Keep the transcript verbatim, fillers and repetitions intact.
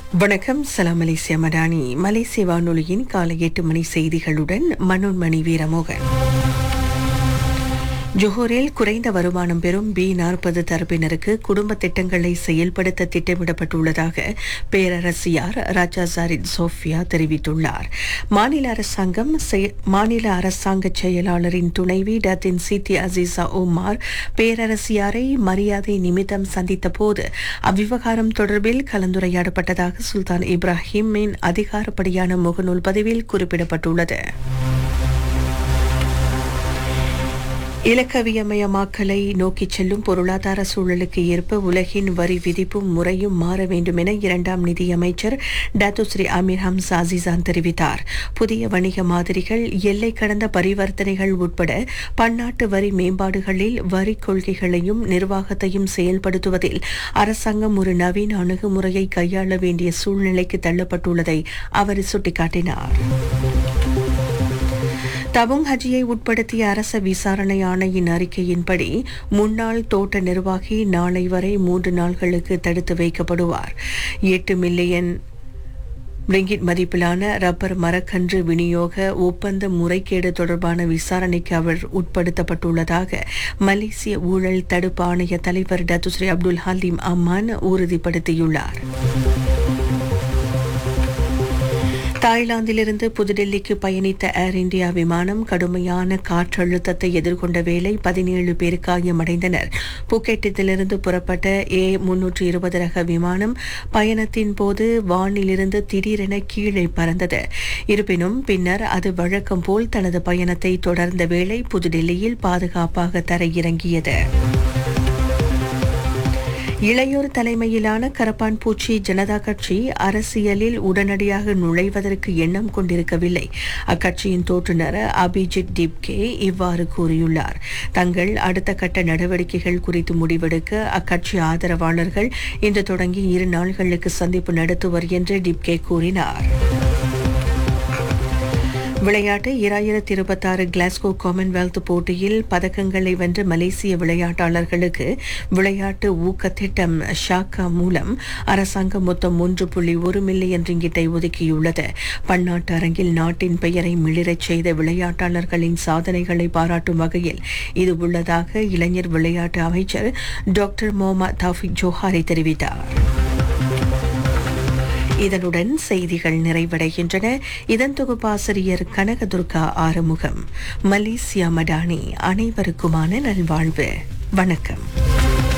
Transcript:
வணக்கம். சலாம் மலேசியா மடானி. மலேசிய வானொலியின் காலை எட்டு மணி செய்திகளுடன் மனோன்மணி வீரமோகன். ஜோஹரில் குறைந்த வருமானம் பெறும் பி நாற்பது தரப்பினருக்கு குடும்ப திட்டங்களை செயல்படுத்த திட்டமிடப்பட்டுள்ளதாக பேரரசியார் ராஜா ஜாரித் சோஃபியா தெரிவித்துள்ளார். மாநில அரசாங்கம் மாநில அரசாங்க செயலாளரின் துணைவி டத்தின் சித்தி அசீசா உமார் பேரரசியாரை மரியாதை நிமித்தம் சந்தித்த போது அவ்விவகாரம் தொடர்பில் கலந்துரையாடப்பட்டதாக சுல்தான் இப்ராஹிமின் அதிகாரப்படியான முகநூல் பதிவில் குறிப்பிடப்பட்டுள்ளது. இலக்கவியமயமாக்கலை நோக்கிச் செல்லும் பொருளாதார சூழலுக்கு ஏற்ப உலகின் வரி விதிப்பும் முறையும் மாற வேண்டும் என இரண்டாம் நிதியமைச்சர் டாத்துஸ்ரீ அமீர் ஹம்சா அசீசான் தெரிவித்தார். புதிய வணிக மாதிரிகள், எல்லை கடந்த பரிவர்த்தனைகள் உட்பட பன்னாட்டு வரி மேம்பாடுகளில் வரி கொள்கைகளையும் நிர்வாகத்தையும் செயல்படுத்துவதில் அரசாங்கம் ஒரு நவீன அணுகுமுறையை கையாள வேண்டிய சூழ்நிலைக்கு தள்ளப்பட்டுள்ளதை அவர் சுட்டிக்காட்டினார். தபுங் ஹஜியை உட்படுத்திய அரச விசாரணை ஆணையின் அறிக்கையின்படி முன்னாள் தோட்ட நிர்வாகி நாளை வரை மூன்று நாள்களுக்கு தடுத்து வைக்கப்படுவார். எட்டு மில்லியன் ரிங்கிட் மதிப்பிலான ரப்பர் மரக்கன்று விநியோக ஒப்பந்த முறைகேடு தொடர்பான விசாரணைக்கு அவர் உட்படுத்தப்பட்டுள்ளதாக மலேசிய ஊழல் தடுப்பு ஆணைய தலைவர் டத்துஸ்ரீ அப்துல் ஹலீம் அம்மான் உறுதிப்படுத்தியுள்ளார். தாய்லாந்திலிருந்து புதுடெல்லிக்கு பயணித்த ஏர் இந்தியா விமானம் கடுமையான காற்றழுத்தத்தை எதிர்கொண்ட வேளை பதினேழு பேர் காயமடைந்தனர். புக்கெட்டிலிருந்து புறப்பட்ட ஏ முன்னூற்று இருபது ரக விமானம் பயணத்தின் போது வானிலிருந்து திடீரென கீழே பறந்தது. இருப்பினும் பின்னர் அது வழக்கம் போல் தனது பயணத்தை தொடர்ந்த வேளை புதுடெல்லியில் பாதுகாப்பாக தரையிறங்கியது. இளையோர் தலைமையிலான கரப்பான் பூச்சி ஜனதா கட்சி அரசியலில் உடனடியாக நுழைவதற்கு எண்ணம் கொண்டிருக்கவில்லை. அக்கட்சியின் தோற்றுநர் அபிஜித் டிப்கே இவ்வாறு கூறியுள்ளார். தங்கள் அடுத்த கட்ட நடவடிக்கைகள் குறித்து முடிவெடுக்க அக்கட்சி ஆதரவாளர்கள் இன்று தொடங்கி இரு நாள்களுக்கு சந்திப்பு நடத்துவர் என்று டிப்கே கூறினார். விளையாட்டு இரண்டாயிரத்தி இருபத்தி ஆறு கிளாஸ்கோ காமன்வெல்த் போட்டியில் பதக்கங்களை வென்ற மலேசிய விளையாட்டாளர்களுக்கு விளையாட்டு ஊக்க திட்டம் ஷாக்கா மூலம் அரசாங்கம் மொத்தம் மூன்று புள்ளி ஒரு மில்லியன் ரிங்கிட்டை ஒதுக்கியுள்ளது. பன்னாட்டு அரங்கில் நாட்டின் பெயரை மிளிரச் செய்த விளையாட்டாளர்களின் சாதனைகளை பாராட்டும் வகையில் இது உள்ளதாக இளைஞர் விளையாட்டு அமைச்சர் டாக்டர் முகமது தௌஃபிக் ஜோஹாரி தெரிவித்தார். இதனுடன் செய்திகள் நிறைவடைகின்றன. இதன் தொகுப்பாசிரியர் கனகதுர்கா ஆறுமுகம். மலேசியா மடானி. அனைவருக்குமான நல்வாழ்வு. வணக்கம்.